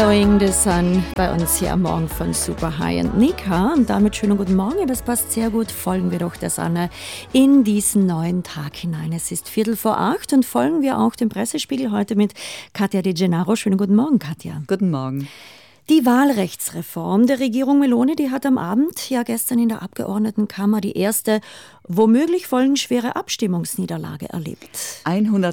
Following the Sun bei uns hier am Morgen von Super High und Nika. Und damit schönen guten Morgen, das passt sehr gut. Folgen wir doch der Sonne in diesen neuen Tag hinein. Es ist 7:45 und folgen wir auch dem Pressespiegel heute mit Katja De Gennaro. Schönen guten Morgen, Katja. Guten Morgen. Die Wahlrechtsreform der Regierung Meloni, die hat am Abend, ja gestern in der Abgeordnetenkammer, die erste womöglich folgenschwere Abstimmungsniederlage erlebt.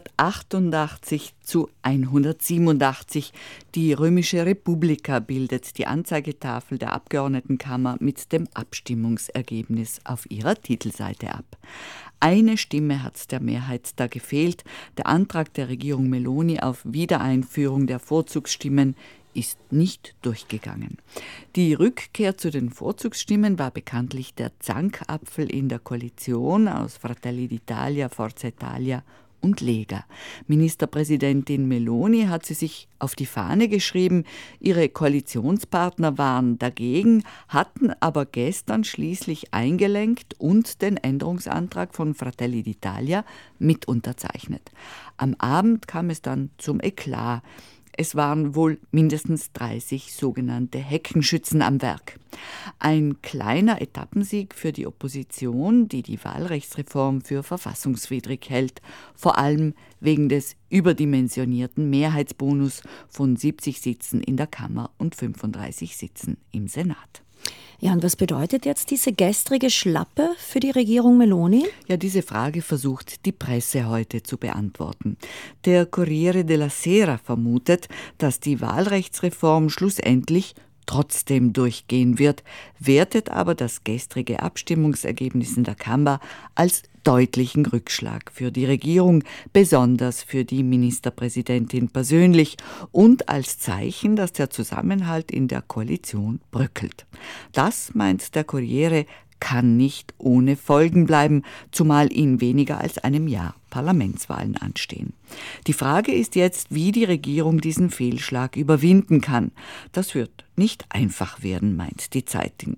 188-187. Die Römische Republika bildet die Anzeigetafel der Abgeordnetenkammer mit dem Abstimmungsergebnis auf ihrer Titelseite ab. Eine Stimme hat der Mehrheit da gefehlt. Der Antrag der Regierung Meloni auf Wiedereinführung der Vorzugsstimmen ist nicht durchgegangen. Die Rückkehr zu den Vorzugsstimmen war bekanntlich der Zankapfel in der Koalition aus Fratelli d'Italia, Forza Italia und Lega. Ministerpräsidentin Meloni hat sie sich auf die Fahne geschrieben. Ihre Koalitionspartner waren dagegen, hatten aber gestern schließlich eingelenkt und den Änderungsantrag von Fratelli d'Italia mit unterzeichnet. Am Abend kam es dann zum Eklat. Es waren wohl mindestens 30 sogenannte Heckenschützen am Werk. Ein kleiner Etappensieg für die Opposition, die die Wahlrechtsreform für verfassungswidrig hält, vor allem wegen des überdimensionierten Mehrheitsbonus von 70 Sitzen in der Kammer und 35 Sitzen im Senat. Ja, und was bedeutet jetzt diese gestrige Schlappe für die Regierung Meloni? Ja, diese Frage versucht die Presse heute zu beantworten. Der Corriere della Sera vermutet, dass die Wahlrechtsreform schlussendlich trotzdem durchgehen wird, wertet aber das gestrige Abstimmungsergebnis in der Kammer als deutlichen Rückschlag für die Regierung, besonders für die Ministerpräsidentin persönlich und als Zeichen, dass der Zusammenhalt in der Koalition bröckelt. Das, meint der Corriere, kann nicht ohne Folgen bleiben, zumal in weniger als einem Jahr Parlamentswahlen anstehen. Die Frage ist jetzt, wie die Regierung diesen Fehlschlag überwinden kann. Das wird nicht einfach werden, meint die Zeitung.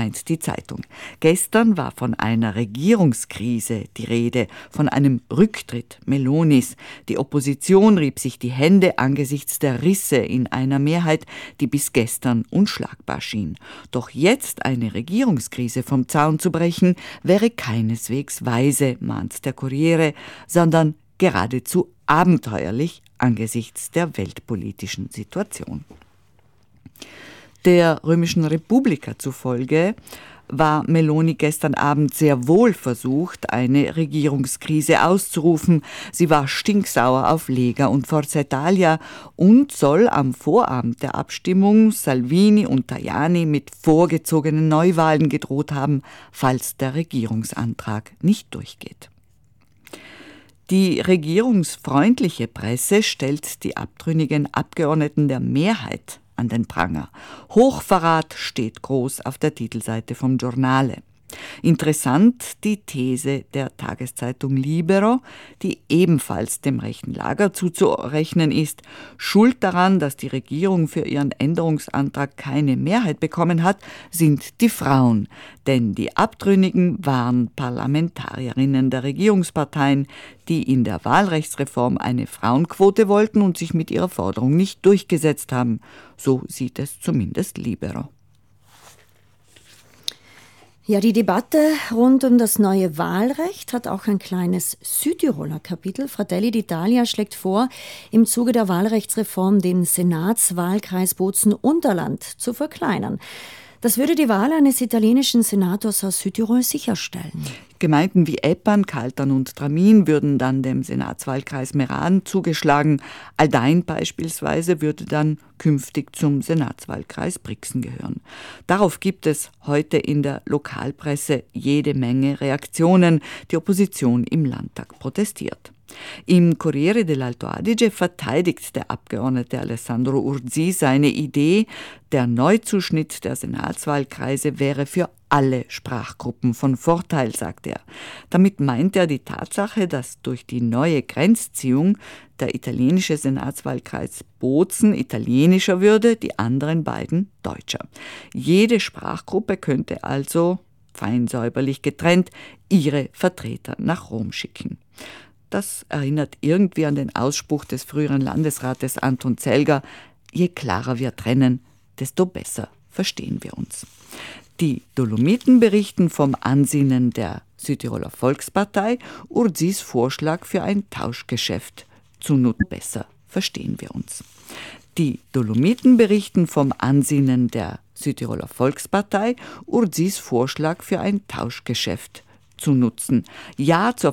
Gestern war von einer Regierungskrise die Rede, von einem Rücktritt Melonis. Die Opposition rieb sich die Hände angesichts der Risse in einer Mehrheit, die bis gestern unschlagbar schien. Doch jetzt eine Regierungskrise vom Zaun zu brechen, wäre keineswegs weise, mahnt der Corriere, sondern geradezu abenteuerlich angesichts der weltpolitischen Situation. Der Römischen Republika zufolge war Meloni gestern Abend sehr wohl versucht, eine Regierungskrise auszurufen. Sie war stinksauer auf Lega und Forza Italia und soll am Vorabend der Abstimmung Salvini und Tajani mit vorgezogenen Neuwahlen gedroht haben, falls der Regierungsantrag nicht durchgeht. Die regierungsfreundliche Presse stellt die abtrünnigen Abgeordneten der Mehrheit an den Pranger. Hochverrat steht groß auf der Titelseite vom Giornale. Interessant die These der Tageszeitung Libero, die ebenfalls dem rechten Lager zuzurechnen ist. Schuld daran, dass die Regierung für ihren Änderungsantrag keine Mehrheit bekommen hat, sind die Frauen. Denn die Abtrünnigen waren Parlamentarierinnen der Regierungsparteien, die in der Wahlrechtsreform eine Frauenquote wollten und sich mit ihrer Forderung nicht durchgesetzt haben. So sieht es zumindest Libero. Ja, die Debatte rund um das neue Wahlrecht hat auch ein kleines Südtiroler Kapitel. Fratelli d'Italia schlägt vor, im Zuge der Wahlrechtsreform den Senatswahlkreis Bozen-Unterland zu verkleinern. Das würde die Wahl eines italienischen Senators aus Südtirol sicherstellen. Gemeinden wie Eppan, Caltern und Tramin würden dann dem Senatswahlkreis Meran zugeschlagen. Aldein beispielsweise würde dann künftig zum Senatswahlkreis Brixen gehören. Darauf gibt es heute in der Lokalpresse jede Menge Reaktionen. Die Opposition im Landtag protestiert. Im Corriere dell'Alto Adige verteidigt der Abgeordnete Alessandro Urzi seine Idee, der Neuzuschnitt der Senatswahlkreise wäre für alle Sprachgruppen von Vorteil, sagt er. Damit meint er die Tatsache, dass durch die neue Grenzziehung der italienische Senatswahlkreis Bozen italienischer würde, die anderen beiden deutscher. Jede Sprachgruppe könnte also, fein säuberlich getrennt, ihre Vertreter nach Rom schicken. Das erinnert irgendwie an den Ausspruch des früheren Landesrates Anton Zelger: Je klarer wir trennen, desto besser verstehen wir uns. Die Dolomiten berichten vom Ansinnen der Südtiroler Volkspartei, Urzis Vorschlag für ein Tauschgeschäft zu nutzen. Besser verstehen wir uns. Die Dolomiten berichten vom Ansinnen der Südtiroler Volkspartei, Urzis Vorschlag für ein Tauschgeschäft zu nutzen. Ja zur